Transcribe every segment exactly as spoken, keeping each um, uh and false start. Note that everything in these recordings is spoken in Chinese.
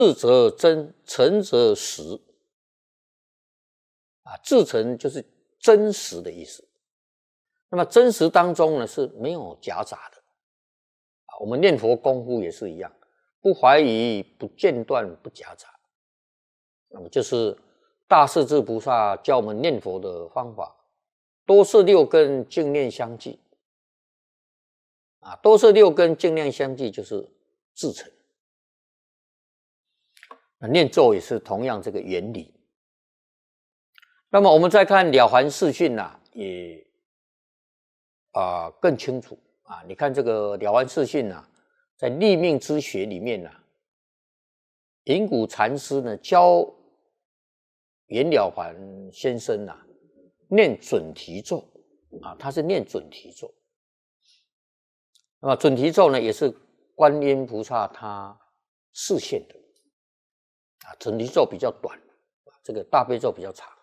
智则真，诚则实。啊，至诚就是真实的意思。那么真实当中呢是没有夹杂的。啊，我们念佛功夫也是一样，不怀疑，不间断，不夹杂。那么就是大势至菩萨教我们念佛的方法，多摄六根，净念相继。啊，多摄六根，净念相继就是至诚。念咒也是同样这个原理。那么我们再看了凡四训啊，也啊、呃、更清楚啊。你看这个了凡四训啊，在立命之学里面啊，隐谷禅师呢教袁了凡先生啊念准提咒啊，他是念准提咒。那么准提咒呢，也是观音菩萨他示现的啊。准提咒比较短，这个大悲咒比较长。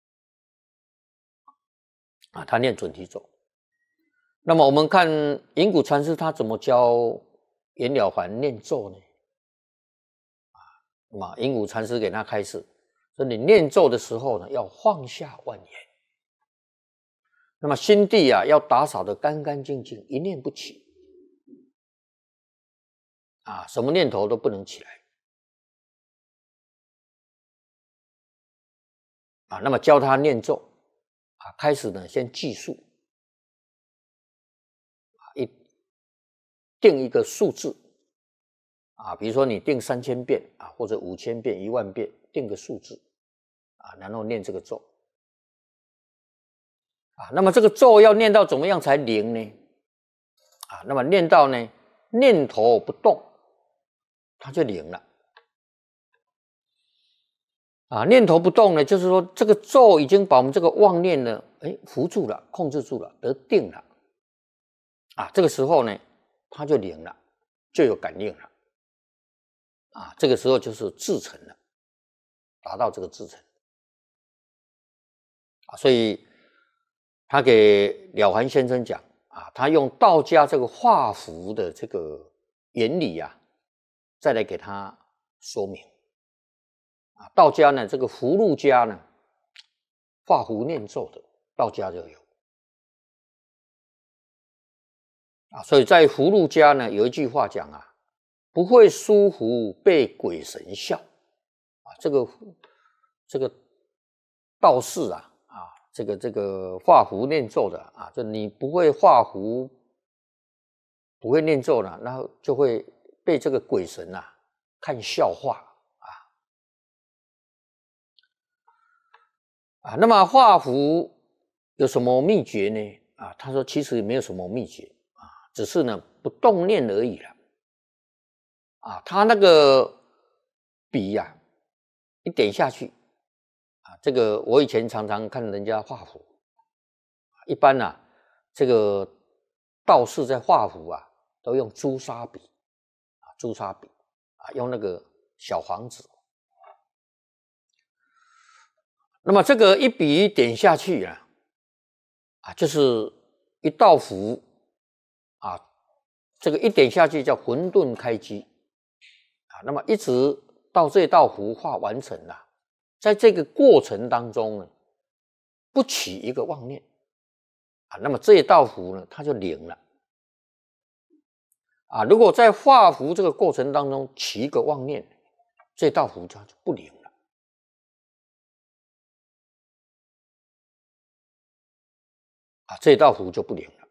啊，他念准提咒。那么我们看隐谷禅师他怎么教袁了凡念咒呢？啊，那么隐谷禅师给他开示，说你念咒的时候呢，要放下万言。那么心地啊，要打扫得干干净净，一念不起。啊，什么念头都不能起来。啊，那么教他念咒。啊，开始呢，先计数，啊，一定一个数字，啊，比如说你定三千遍啊，或者五千遍、一万遍，定个数字，啊，然后念这个咒，啊，那么这个咒要念到怎么样才灵呢？啊，那么念到呢，念头不动，它就灵了。啊，念头不动呢，就是说这个咒已经把我们这个妄念呢，哎，扶住了，控制住了，得定了。啊，这个时候呢，它就灵了，就有感应了。啊，这个时候就是至诚了，达到这个至诚。啊，所以他给了凡先生讲啊，他用道家这个画符的这个原理啊，再来给他说明。啊，道家呢，这个符箓家呢，画符念咒的，道家就有。啊，所以在符箓家呢，有一句话讲啊，不会书符被鬼神笑。啊，这个这个道士啊，啊，这个这个画符念咒的啊，就你不会画符，不会念咒了，然后就会被这个鬼神啊看笑话。啊，那么画符有什么秘诀呢？啊，他说其实也没有什么秘诀啊，只是呢不动念而已了。啊，他那个笔呀、啊，一点下去，啊，这个我以前常常看人家画符，一般啊，这个道士在画符啊，都用朱砂笔，啊，朱砂笔啊，用那个小黄纸。那么这个一笔一点下去啊，啊，就是一道符啊，这个一点下去叫混沌开机啊。那么一直到这道符画完成了，在这个过程当中呢，不起一个妄念啊，那么这一道符呢，它就灵了啊。如果在画符这个过程当中起一个妄念，这道符它就不灵了。啊，这道符就不灵了。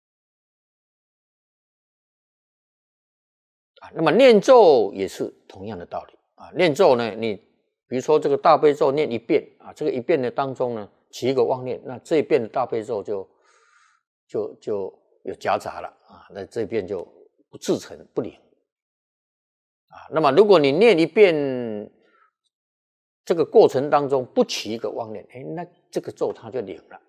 啊，那么念咒也是同样的道理啊。念咒呢，你比如说这个大悲咒念一遍啊，这个一遍的当中呢，起一个妄念，那这一遍的大悲咒就就就有夹杂了啊，那这一遍就不至诚不灵啊。那么如果你念一遍，这个过程当中不起一个妄念，哎，那这个咒它就灵了。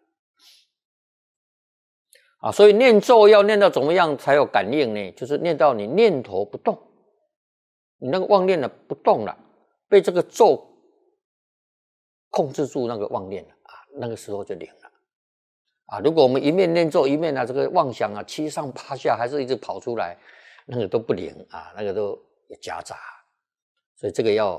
啊，所以念咒要念到怎么样才有感应呢？就是念到你念头不动，你那个妄念呢不动了，被这个咒控制住那个妄念了啊，那个时候就灵了。啊，如果我们一面念咒一面呢、啊、这个妄想啊七上八下还是一直跑出来，那个都不灵啊，那个都有夹杂。 所以这个要